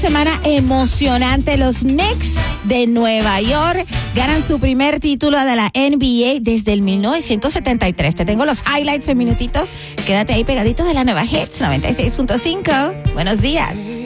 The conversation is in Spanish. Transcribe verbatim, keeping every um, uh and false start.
semana emocionante. Los Knicks de Nueva York ganan su primer título de la N B A desde el mil novecientos setenta y tres. Te tengo los highlights en minutitos. Quédate ahí pegaditos de la nueva Hits noventa y seis punto cinco. Buenos días.